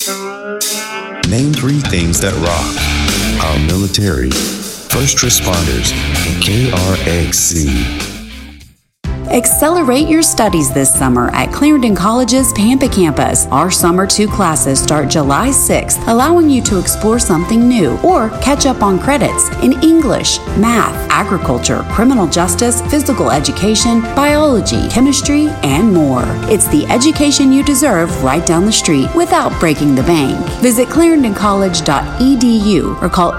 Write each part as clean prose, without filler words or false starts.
Name three things that rock: our military, first responders, and KRXC. Accelerate your studies this summer at Clarendon College's Pampa campus. Our Summer 2 classes start July 6th, allowing you to explore something new or catch up on credits in English, math, agriculture, criminal justice, physical education, biology, chemistry, and more. It's the education you deserve right down the street without breaking the bank. Visit clarendoncollege.edu or call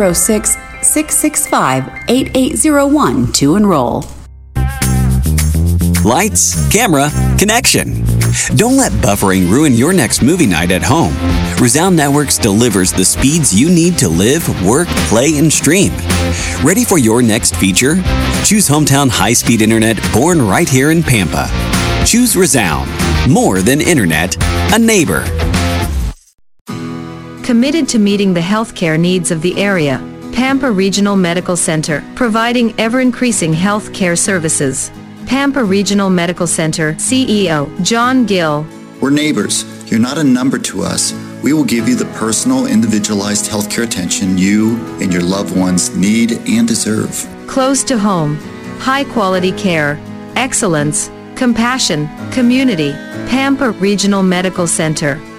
806-665-8801 to enroll. Lights, camera, connection. Don't let buffering ruin your next movie night at home. Resound Networks delivers the speeds you need to live, work, play, and stream. Ready for your next feature? Choose hometown high-speed internet born right here in Pampa. Choose Resound. More than internet, a neighbor. Committed to meeting the healthcare needs of the area, Pampa Regional Medical Center, providing ever-increasing healthcare services. Pampa Regional Medical Center CEO John Gill. We're neighbors. You're not a number to us. We will give you the personal, individualized healthcare attention you and your loved ones need and deserve. Close to home, high-quality care, excellence, compassion, community. Pampa Regional Medical Center.